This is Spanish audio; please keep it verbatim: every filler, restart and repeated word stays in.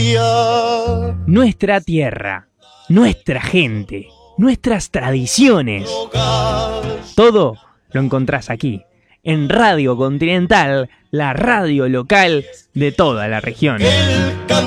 día. Nuestra tierra, nuestra gente, nuestras tradiciones. Todo lo encontrás aquí, en Radio Continental, la radio local de toda la región.